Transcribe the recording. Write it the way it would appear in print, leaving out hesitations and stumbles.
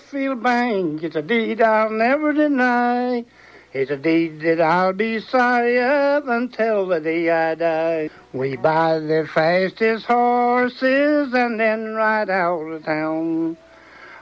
Northfield Bank. It's a deed I'll never deny. It's a deed that I'll be sorry of until the day I die. We buy the fastest horses and then ride out of town.